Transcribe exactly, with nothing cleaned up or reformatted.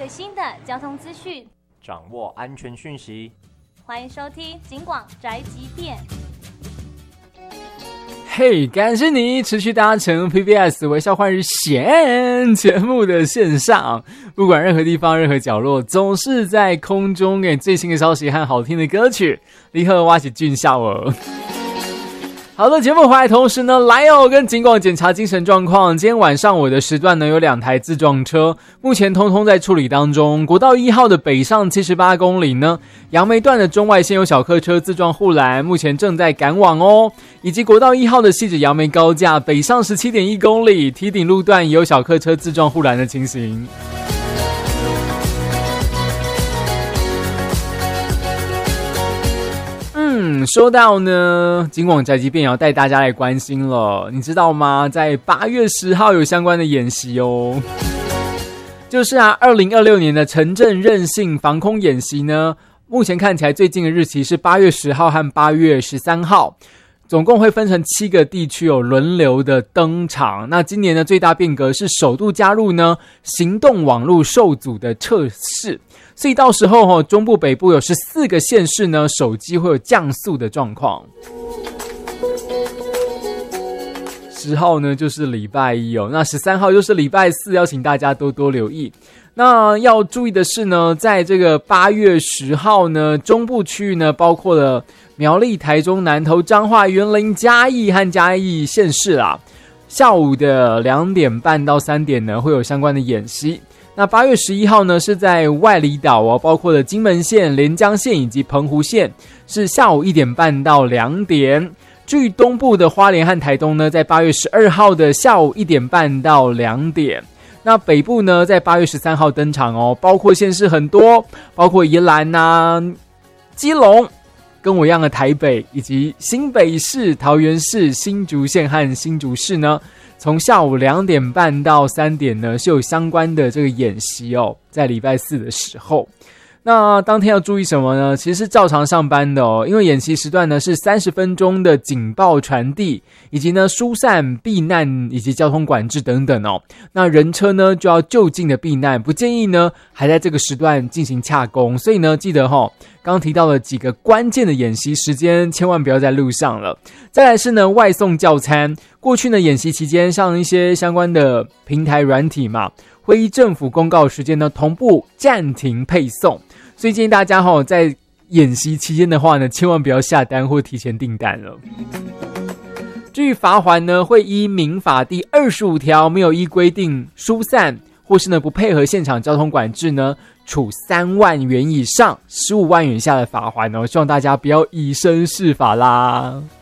新的交通资讯， 掌握安全讯息。 欢迎收听警广宅急便。 嘿、hey, 感谢你持续搭乘 P B S 微笑换日线节目的线上，不管任何地方任何角落，总是在空中给最新的消息和好听的歌曲。你好，我是俊孝儿。好的，节目回来同时呢，来哦，跟警广检查精神状况。今天晚上我的时段呢有两台自撞车，目前通通在处理当中。国道一号的北上七十八公里呢，杨梅段的中外线有小客车自撞护栏，目前正在赶往哦。以及国道一号的汐止杨梅高架北上 十七点一公里，堤顶路段也有小客车自撞护栏的情形。嗯，说到呢，警广宅急便也要带大家来关心了，你知道吗？在八月十号有相关的演习哦，就是啊，二零二六年的城镇韧性防空演习呢，目前看起来最近的日期是八月十号和八月十三号。总共会分成七个地区有轮流的登场。那今年的最大变革是首度加入呢行动网络受阻的测试，所以到时候、哦、中部北部有十四个县市呢手机会有降速的状况。十号呢就是礼拜一哦，那十三号就是礼拜四，要请大家多多留意。那要注意的是呢，在这个八月十号呢，中部区域呢包括了苗栗、台中、南投、彰化、员林、嘉义和嘉义县市啦。下午的两点半到三点呢会有相关的演习。那八月十一号呢是在外里岛哦，包括了金门县、连江县以及澎湖县，是下午一点半到两点。至于东部的花莲和台东呢，在八月十二号的下午一点半到两点。那北部呢，在八月十三号登场哦，包括县市很多，包括宜兰啊、基隆，跟我一样的台北，以及新北市、桃园市、新竹县和新竹市呢，从下午两点半到三点呢，是有相关的这个演习哦，在礼拜四的时候。那当天要注意什么呢？其实是照常上班的哦，因为演习时段呢是三十分钟的警报传递，以及呢疏散避难以及交通管制等等哦。那人车呢就要就近的避难，不建议呢还在这个时段进行洽公。所以呢记得哦，刚刚提到了几个关键的演习时间，千万不要在路上了。再来是呢外送教餐，过去呢演习期间上一些相关的平台软体嘛，会依政府公告时间呢同步暂停配送。所以建议大家、哦、在演习期间的话呢，千万不要下单或提前订单了。至于罚锾呢，会依民法第二十五条，没有依规定疏散或是呢不配合现场交通管制呢，处三万元以上十五万元以下的罚锾哦。希望大家不要以身试法啦。